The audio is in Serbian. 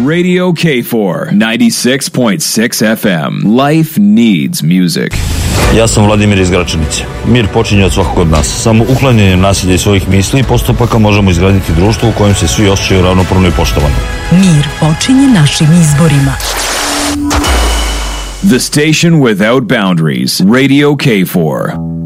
Radio K4, 96.6 FM. Life needs music. Ja sam Vladimir iz Gračanice. Mir počinje od svakog od nas. Samo uklanjanjem nasilja i svojih misli i postupaka možemo izgraditi društvo u kojem se svi osjećaju ravnopravno i poštovano. Mir počinje našim izborima. The station without boundaries. Radio K4.